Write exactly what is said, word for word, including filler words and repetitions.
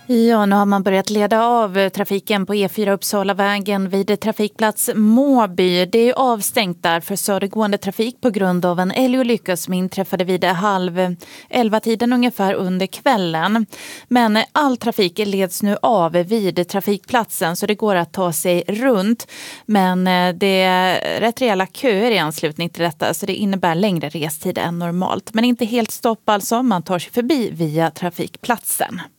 Ja, nu har man börjat leda av trafiken på E fyra Uppsalavägen vid trafikplats Måby. Det är avstängt där för södergående trafik på grund av en älgolycka som inträffade vid halv elva tiden ungefär under kvällen. Men all trafik leds nu av vid trafikplatsen så det går att ta sig runt. Men det är rätt rejäla köer i anslutning till detta så det innebär längre restid än normalt. Men inte helt stopp alltså, man tar sig förbi via trafikplatsen.